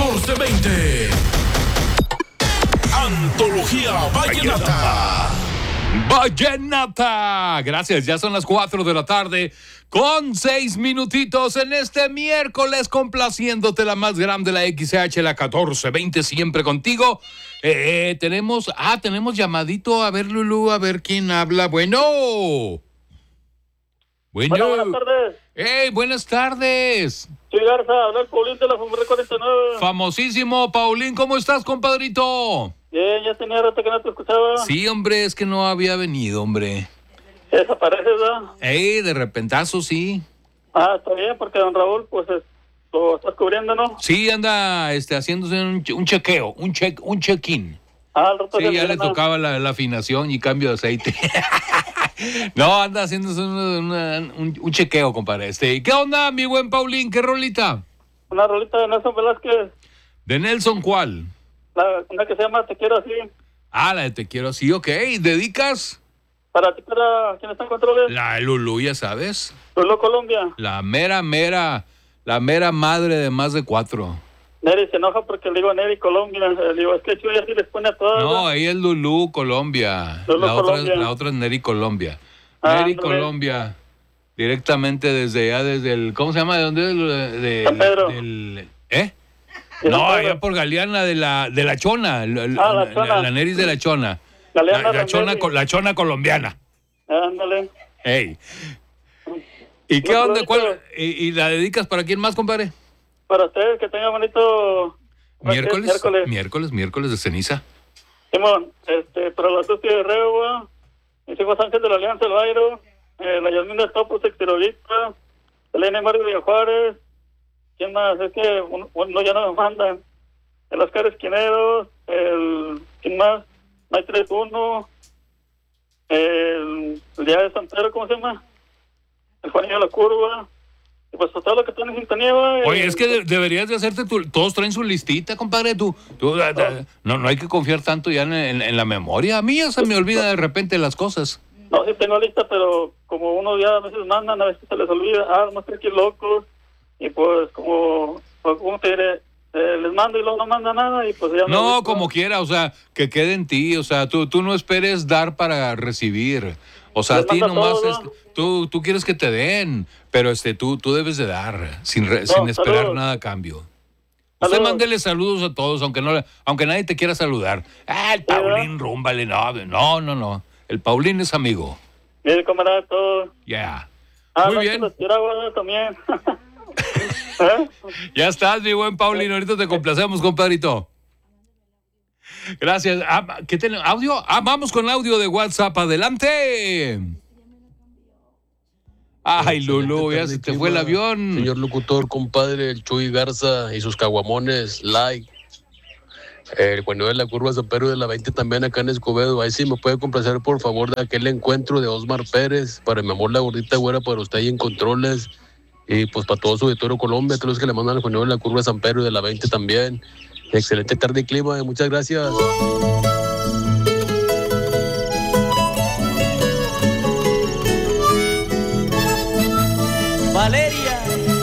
1420. Antología Vallenata. Vallenata. Gracias, ya son las 4 de la tarde con 6 minutitos en este miércoles, complaciéndote la más grande, la XH, la 1420, siempre contigo. Tenemos llamadito. A ver, Lulú, a ver quién habla. Bueno. Buenas tardes. Hey, buenas tardes. Sí, Garza, habla el Paulín de la FUMRE 49. Famosísimo, Paulín, ¿cómo estás, compadrito? Bien, ya tenía rato que no te escuchaba. Sí, hombre, es que no había venido, hombre. Desapareces, ¿verdad? De repentazo, sí. Ah, está bien, porque don Raúl, pues, lo estás cubriendo, ¿no? Sí, anda haciéndose un chequeo, un check-in. Al rato Sí, ya le tocaba la afinación y cambio de aceite. No, anda haciéndose un chequeo, compadre. ¿Qué onda, mi buen Paulín? ¿Qué rolita? Una rolita de Nelson Velázquez. ¿De Nelson cuál? Una que se llama Te Quiero Así. Ah, la de Te Quiero Así, ok. ¿Dedicas? Para ti, para quien está en controles. La Lulú, ya sabes. Lulú, Colombia. La mera madre de más de 4. Neri se enoja porque le digo a Neri, Colombia. Le digo, es que yo ya sí les pone a todas. No, ahí es Lulú, Colombia. Lulú, Otra Colombia. es Neri, Colombia. Ándale. Neri, Colombia. Directamente desde el... ¿Cómo se llama? ¿De dónde? San Pedro. No, allá por Galeana de la Chona. La Chona. La Neri de la Chona. La Chona colombiana. Ándale. Ey. ¿Y qué onda? ¿Y la dedicas para quién más, compadre? Para ustedes, que tengan bonito... Miércoles de ceniza. Simón, para la Tuti de Regua, mis hijos Ángel de la Alianza, el Bairo, la Yasmín de Topos, Extirovita, Elena y Mario de Juárez. ¿Quién más? Es que uno ya no me mandan. El Oscar Esquineros, ¿quién más? Night 31, el Día de San Pedro, ¿cómo se llama? El Juanillo de la Curva. Y pues todo lo que tiene sintonía, Oye, es que deberías de hacerte todos traen su listita, compadre. No hay que confiar tanto ya en la memoria. A mí ya se me olvida de repente las cosas. No, sí tengo lista, pero como uno ya a veces mandan, a veces se les olvida. Más que aquí locos. Y pues como te diré, les mando y luego no manda nada y pues ya no, como quiera, o sea, que quede en ti, o sea, tú no esperes dar para recibir, o sea, a ti nomás tú quieres que te den, pero tú debes de dar sin esperar nada a cambio. Usted mándele saludos a todos, aunque nadie te quiera saludar. El Paulín, rúmbale, no, el Paulín es amigo. Mire, camarada, todo. Ya. Muy bien. También. Ya estás, mi buen Paulín. Ahorita te complacemos, compadrito. Gracias. ¿Qué tenemos? ¿Audio? Vamos con audio de WhatsApp. Adelante. Ay, Lulú, ya se te fue el avión. Señor locutor, compadre, el Chuy Garza y sus caguamones, like. El Juanillo de la Curva, San Pedro de la 20 también acá en Escobedo. Ahí sí me puede complacer, por favor, de aquel encuentro de Osmar Pérez. Para mi amor, la gordita güera, para usted ahí en controles. Y pues para todo su auditorio Colombia, todos los que le mandan al Juanillo de la Curva, San Pedro de la 20 también. Excelente tarde y clima, muchas gracias.